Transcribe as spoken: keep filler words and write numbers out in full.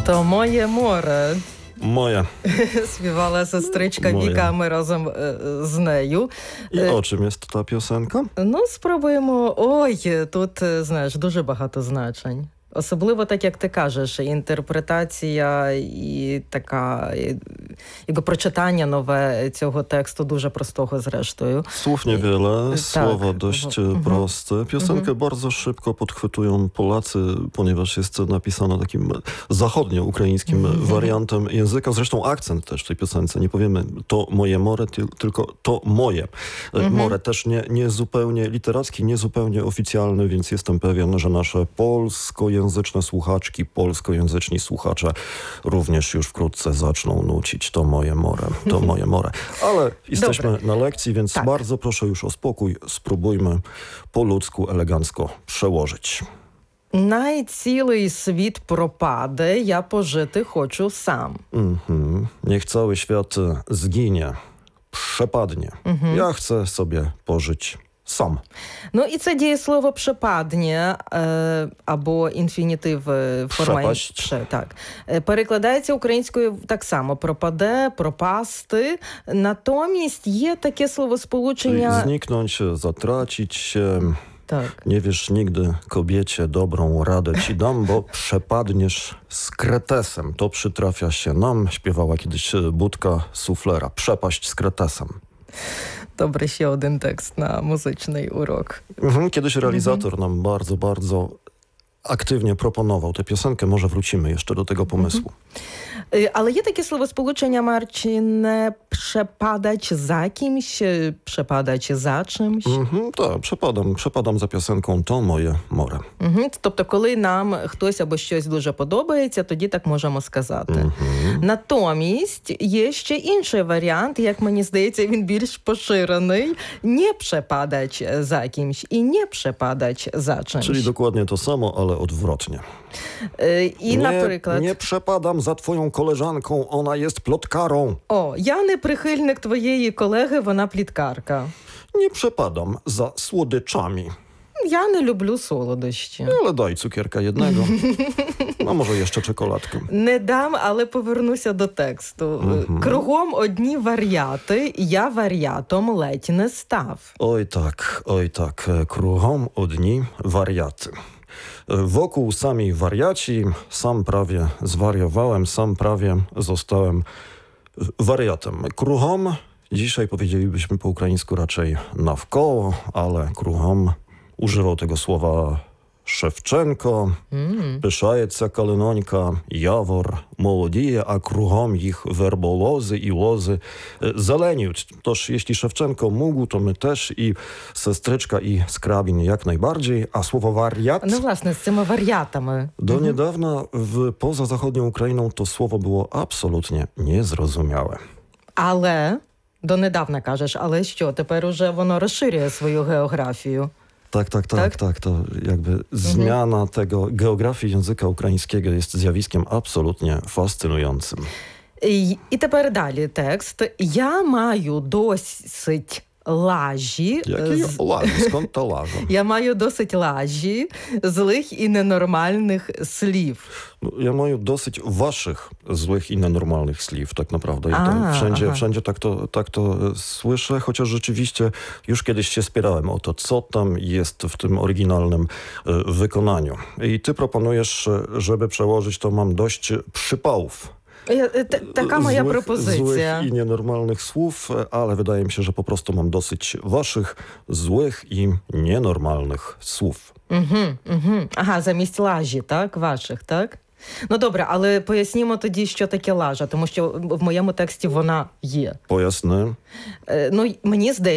То моє море. Моє. Співала сестричка Моє. Віка, а ми разом е, з нею. І о чим є та пісенька? Ну, спробуємо. Ой, тут, знаєш, дуже багато значень. Особливо, так як ти кажеш, інтерпретація і така, і, якби прочитання нове цього тексту дуже простого zresztą. Słów niewiele, Tak. słowa dość Mhm. proste. Piosenkę bardzo szybko podchwytują Polacy, ponieważ jest napisana takim zachodnio-ukraińskim wariantem języka. Zresztą akcent też w tej piosence. Nie powiemy to moje more, ty- tylko to moje. Mhm. More też nie, nie zupełnie literacki, nie zupełnie oficjalny, więc jestem pewien, że nasze polskojęzyczne słuchaczki, polskojęzyczni słuchacze również już wkrótce zaczną nucić to moje more, to moje more. Ale jesteśmy Dobre. na lekcji, więc Tak. bardzo proszę już o spokój. Spróbujmy po ludzku elegancko przełożyć. Най цілий світ пропаде, я пожити хочу сам. Mhm. Niech cały świat zginie, przepadnie. Ja chcę sobie pożyć sam. Ну, і це дієслово «припадне» е, або інфінітив в формі Припасть. «пше», так. Е, перекладається українською так само «пропаде», «пропасти». Натомість є таке Czyli словосполучення... zniknąć, zatracić się. Так. Nie wiesz nigdy, kobiecie, dobrą radę ci dam, bo przepadniesz z kretesem. To przytrafia się nam, śpiewała kiedyś Budka Suflera. Przepaść z kretesem. Добре, ще один текст на музичний урок. Mhm. Kiedyś realizator nam bardzo, bardzo aktywnie proponował tę piosenkę. Może wrócimy jeszcze do tego pomysłu. Е, Але є таке словосполучення, Марчине, «przepadać za kimś», «przepadać za czymś». Mhm. Tak, przepadam, przepadam za piosenką To moje more. Угу. Тобто, коли нам хтось або щось дуже подобається, тоді так можемо сказати. Mhm. Натомість є ще інший варіант, як мені здається, він більш поширений. «Не przepadać za kimś» і «не przepadać za czymś». Czyli dokładnie to samo, ale odwrotnie. Е, І, nie, наприклад, nie przepadam za twoją koleżanką, ona jest plotkarą. «О, я не прихильник твоєї колеги, вона пліткарка». Nie przepadam za słodyczami. Я не люблю солодощі. Ale daj cukierka jednego. A może jeszcze czekoladkę. Не дам, але повернуся до тексту. Мгм. Кругом одні варіати, я варіатом ледь не став. Oj tak, oj tak. Kruchom odni wariaty. Wokół sami wariaci, sam prawie zwariowałem, sam prawie zostałem wariatem. Kruchom, dzisiaj powiedzielibyśmy po ukraińsku raczej nawkoło, ale kruchom używał tego słowa Szewczenko, М. Пишається калинонька, явор, молодіє, a kruchom ich werbolozy i łozy e, zeleniють. Toż jeśli Szewczenko mógł, to my też i sestryczka i skrabin jak najbardziej, a słowo wariat Ну, власне, з цими варіатами. do niedawna w, poza zachodnią Ukrainą to słowo było absolutnie niezrozumiałe. Але, донедавна кажеш, але що, тепер уже воно розширює свою географію. Tak, tak, tak, Tak? tak. To jakby zmiana tego geografii języka ukraińskiego jest zjawiskiem absolutnie fascynującym. І, і тепер далі текст. Я маю досить лажі. Jaki з- laż, skąd ta laża? Я маю досить лажі, злих і ненормальних слів. No, ja mam dosyć waszych złych i nienormalnych słów, tak naprawdę. I to A, wszędzie, aha. wszędzie tak to, tak to e, słyszę, chociaż rzeczywiście już kiedyś się spierałem o to, co tam jest w tym oryginalnym e, wykonaniu. I ty proponujesz, e, żeby przełożyć to mam dość przypałów. Е, е, т- Така моя złych, пропозиція. Złych i nienormalnych słów, e, ale wydaje mi się, że po prostu mam dosyć waszych złych i nienormalnych słów. Угу, угу. Ага, замість лажі, так? Ваших, так? Ну, добре, але пояснімо тоді, що таке лажа, тому що в моєму тексті вона є. Pojasny? Е, Ну, мені здається,